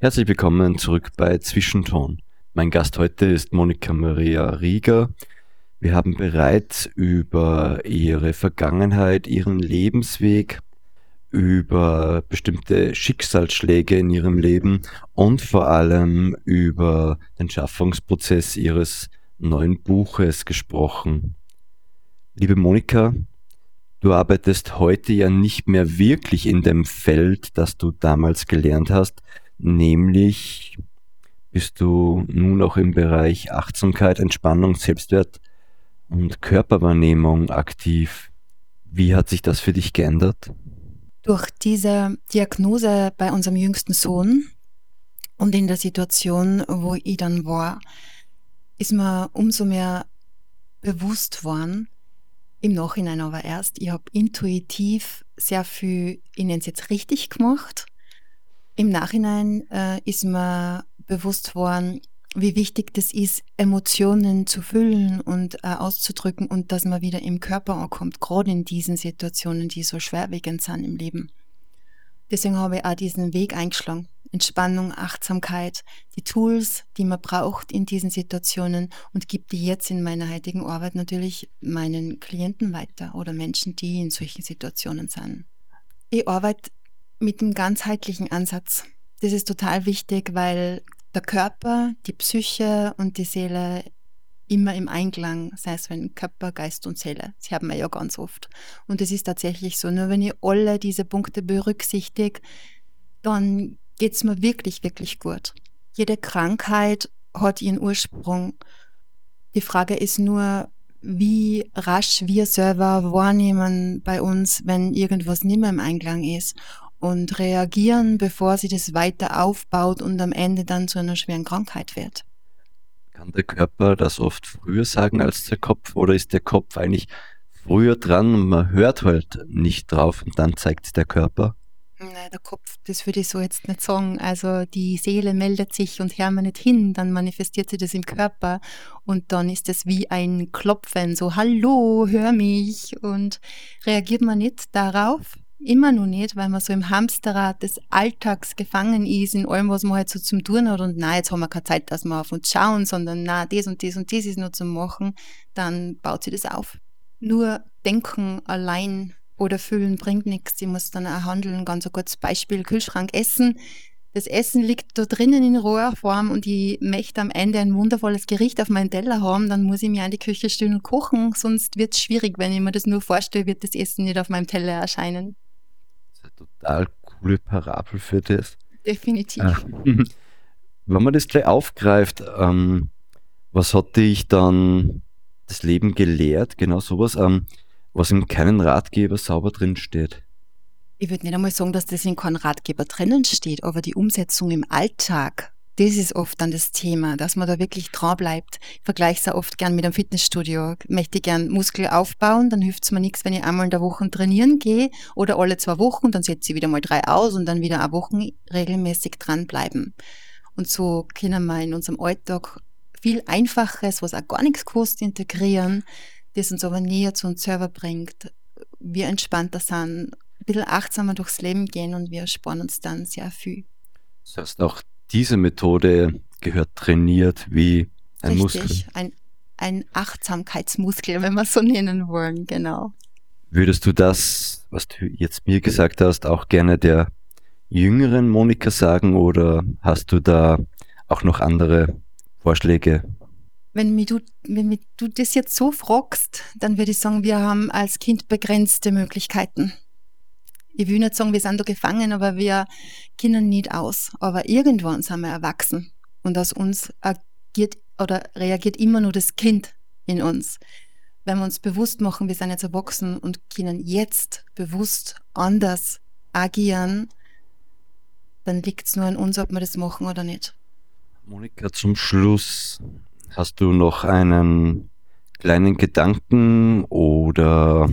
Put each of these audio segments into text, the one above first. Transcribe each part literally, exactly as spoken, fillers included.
Herzlich willkommen zurück bei Zwischenton. Mein Gast heute ist Monika Maria Rieger. Wir haben bereits über ihre Vergangenheit, ihren Lebensweg, über bestimmte Schicksalsschläge in ihrem Leben und vor allem über den Schaffungsprozess ihres neuen Buches gesprochen. Liebe Monika, du arbeitest heute ja nicht mehr wirklich in dem Feld, das du damals gelernt hast, nämlich bist du nun auch im Bereich Achtsamkeit, Entspannung, Selbstwert und Körperwahrnehmung aktiv. Wie hat sich das für dich geändert? Durch diese Diagnose bei unserem jüngsten Sohn und in der Situation, wo ich dann war, ist mir umso mehr bewusst worden, im Nachhinein aber erst, ich habe intuitiv sehr viel, ich nenne es jetzt richtig gemacht. Im Nachhinein äh, ist mir bewusst worden, wie wichtig das ist, Emotionen zu fühlen und äh, auszudrücken und dass man wieder im Körper ankommt, gerade in diesen Situationen, die so schwerwiegend sind im Leben. Deswegen habe ich auch diesen Weg eingeschlagen. Entspannung, Achtsamkeit, die Tools, die man braucht in diesen Situationen und gebe die jetzt in meiner heutigen Arbeit natürlich meinen Klienten weiter oder Menschen, die in solchen Situationen sind. Ich arbeite mit einem ganzheitlichen Ansatz. Das ist total wichtig, weil der Körper, die Psyche und die Seele immer im Einklang, sei es wenn Körper, Geist und Seele. Das haben wir ja ganz oft. Und es ist tatsächlich so, nur wenn ich alle diese Punkte berücksichtige, dann geht es mir wirklich, wirklich gut. Jede Krankheit hat ihren Ursprung. Die Frage ist nur, wie rasch wir selber wahrnehmen bei uns, wenn irgendwas nicht mehr im Einklang ist und reagieren, bevor sich das weiter aufbaut und am Ende dann zu einer schweren Krankheit wird. Kann der Körper das oft früher sagen als der Kopf oder ist der Kopf eigentlich früher dran und man hört halt nicht drauf und dann zeigt der Körper? Nein, der Kopf, das würde ich so jetzt nicht sagen. Also die Seele meldet sich und hört man nicht hin, dann manifestiert sich das im Körper und dann ist es wie ein Klopfen, so hallo, hör mich und reagiert man nicht darauf, immer noch nicht, weil man so im Hamsterrad des Alltags gefangen ist, in allem, was man halt so zum Tun hat und na, jetzt haben wir keine Zeit, dass wir auf uns schauen, sondern na, das und das und das ist nur zum Machen, dann baut sich das auf. Nur denken allein oder fühlen bringt nichts. Ich muss dann auch handeln. Ganz ein kurzes Beispiel: Kühlschrank Essen. Das Essen liegt da drinnen in roher Form und ich möchte am Ende ein wundervolles Gericht auf meinen Teller haben, dann muss ich mir an die Küche stellen und kochen, sonst wird es schwierig. Wenn ich mir das nur vorstelle, wird das Essen nicht auf meinem Teller erscheinen. Das ist eine total coole Parabel für das. Definitiv. Äh, wenn man das gleich aufgreift, ähm, was hat dich dann das Leben gelehrt? Genau sowas, ähm, was in keinem Ratgeber sauber drin steht. Ich würde nicht einmal sagen, dass das in keinem Ratgeber drinnen steht, aber die Umsetzung im Alltag, das ist oft dann das Thema, dass man da wirklich dran bleibt. Ich vergleiche es auch oft gern mit einem Fitnessstudio. Möchte ich gern Muskel aufbauen, dann hilft es mir nichts, wenn ich einmal in der Woche trainieren gehe oder alle zwei Wochen, dann setze ich wieder mal drei aus und dann wieder eine Woche regelmäßig dranbleiben. Und so können wir in unserem Alltag viel Einfaches, was auch gar nichts kostet, integrieren, das uns aber näher zu uns selber bringt, wir entspannter sind, ein bisschen achtsamer durchs Leben gehen und wir ersparen uns dann sehr viel. Das heißt, auch diese Methode gehört trainiert wie ein Muskel. Richtig, ein, ein Achtsamkeitsmuskel, wenn wir es so nennen wollen, genau. Würdest du das, was du jetzt mir gesagt hast, auch gerne der jüngeren Monika sagen oder hast du da auch noch andere Vorschläge? Wenn, mich du, wenn mich du das jetzt so fragst, dann würde ich sagen, wir haben als Kind begrenzte Möglichkeiten. Ich will nicht sagen, wir sind da gefangen, aber wir kennen nicht aus. Aber irgendwann sind wir erwachsen und aus uns agiert oder reagiert immer nur das Kind in uns. Wenn wir uns bewusst machen, wir sind jetzt erwachsen und können jetzt bewusst anders agieren, dann liegt es nur an uns, ob wir das machen oder nicht. Monika, zum Schluss, hast du noch einen kleinen Gedanken oder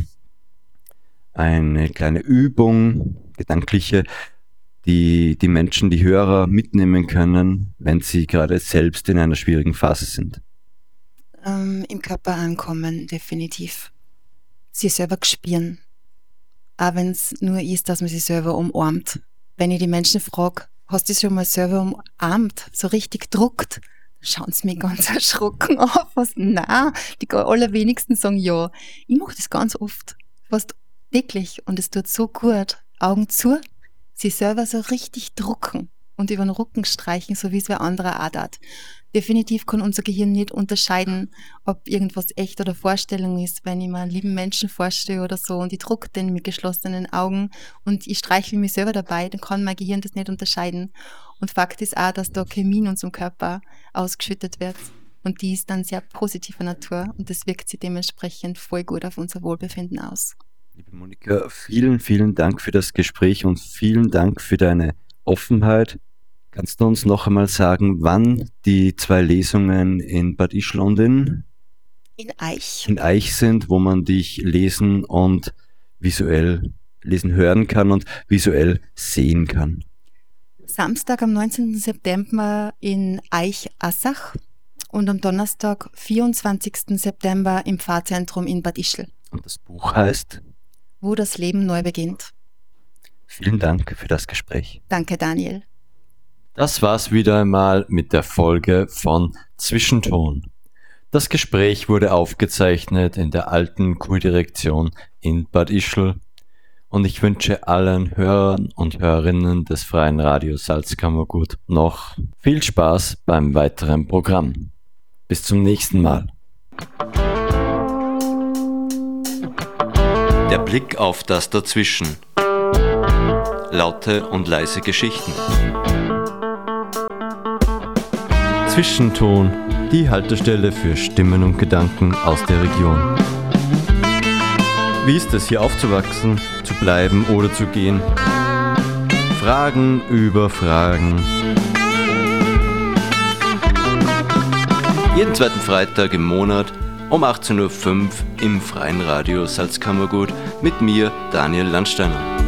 eine kleine Übung, gedankliche, die die Menschen, die Hörer mitnehmen können, wenn sie gerade selbst in einer schwierigen Phase sind? Ähm, Im Körper ankommen, definitiv. Sie selber spüren. Auch wenn es nur ist, dass man sich selber umarmt. Wenn ich die Menschen frage, Hast du dich schon mal selber umarmt, so richtig druckt? Schauen sie mich ganz erschrocken auf. Was? Nein, die allerwenigsten sagen ja. Ich mache das ganz oft, fast täglich, und es tut so gut. Augen zu, sie selber so richtig drucken und über den Rücken streichen, so wie es wer anderer auch tat. Definitiv kann unser Gehirn nicht unterscheiden, ob irgendwas echt oder Vorstellung ist, wenn ich mir einen lieben Menschen vorstelle oder so und ich drucke den mit geschlossenen Augen und ich streichle mich selber dabei, dann kann mein Gehirn das nicht unterscheiden. Und Fakt ist auch, dass da Chemie in unserem Körper ausgeschüttet wird und die ist dann sehr positiver Natur und das wirkt sich dementsprechend voll gut auf unser Wohlbefinden aus. Liebe Monika, vielen, vielen Dank für das Gespräch und vielen Dank für deine Offenheit. Kannst du uns noch einmal sagen, wann die zwei Lesungen in Bad Ischl und in, In Eich. in Eich sind, wo man dich lesen und visuell lesen hören kann und visuell sehen kann? Samstag am neunzehnten September in Eich-Assach und am Donnerstag, vierundzwanzigsten September im Pfarrzentrum in Bad Ischl. Und das Buch heißt? Wo das Leben neu beginnt. Vielen Dank für das Gespräch. Danke, Daniel. Das war's wieder einmal mit der Folge von Zwischenton. Das Gespräch wurde aufgezeichnet in der alten Kurdirektion in Bad Ischl und ich wünsche allen Hörern und Hörerinnen des Freien Radio Salzkammergut noch viel Spaß beim weiteren Programm. Bis zum nächsten Mal. Der Blick auf das Dazwischen. Laute und leise Geschichten. Zwischenton, die Haltestelle für Stimmen und Gedanken aus der Region. Wie ist es, hier aufzuwachsen, zu bleiben oder zu gehen? Fragen über Fragen. Jeden zweiten Freitag im Monat um achtzehn Uhr fünf im Freien Radio Salzkammergut mit mir, Daniel Landsteiner.